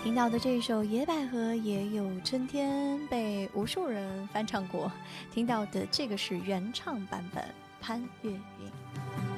听到的这一首《野百合也有春天》被无数人翻唱过，听到的这个是原唱版本潘越云。